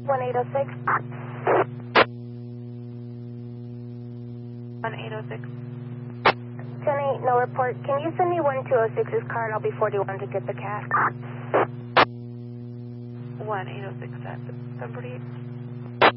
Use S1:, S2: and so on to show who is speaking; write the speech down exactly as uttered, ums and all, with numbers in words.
S1: one eight oh six.
S2: one eight oh six.
S1: ten eight, no report. Can you send me one two oh six's car and I'll be forty-one to get the cash?
S2: one eight oh six at December eighth.